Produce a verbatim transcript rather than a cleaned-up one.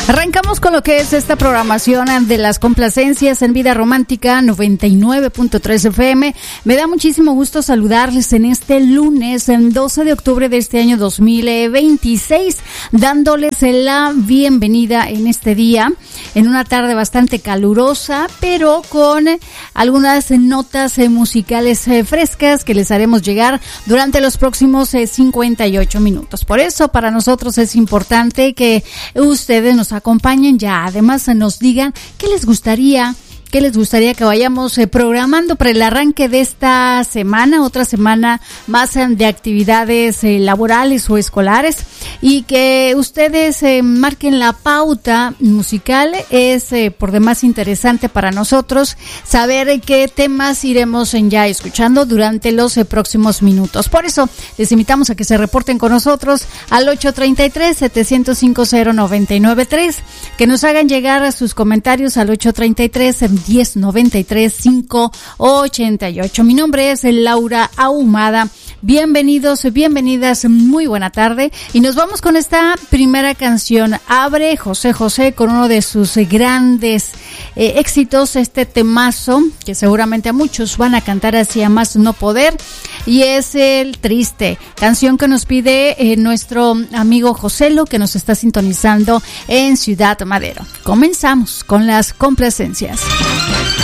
Arrancamos con lo que es esta programación de las complacencias en Vida Romántica noventa y nueve punto tres F M. Me da muchísimo gusto saludarles en este lunes, el doce de octubre de este año dos mil veintiséis, dándoles la bienvenida en este día, en una tarde bastante calurosa, pero con algunas notas musicales frescas que les haremos llegar durante los próximos cincuenta y ocho minutos. Por eso, para nosotros es importante que ustedes nos acompañen, ya además nos digan qué les gustaría ¿Qué les gustaría que vayamos eh, programando para el arranque de esta semana, otra semana más eh, de actividades eh, laborales o escolares, y que ustedes eh, marquen la pauta musical? Es eh, por demás interesante para nosotros saber eh, qué temas iremos eh, ya escuchando durante los eh, próximos minutos. Por eso les invitamos a que se reporten con nosotros al ocho tres tres, siete cero cinco, cero nueve nueve tres, que nos hagan llegar a sus comentarios al ocho tres tres, diez noventa y tres, cinco ochenta y ocho. Mi nombre es Laura Ahumada. Bienvenidos, bienvenidas, muy buena tarde. Y nos vamos con esta primera canción. Abre José José con uno de sus grandes eh, éxitos, este temazo que seguramente a muchos van a cantar hacia más no poder, y es el Triste, canción que nos pide eh, nuestro amigo Joselo, que nos está sintonizando en Ciudad Madero. Comenzamos con las complacencias.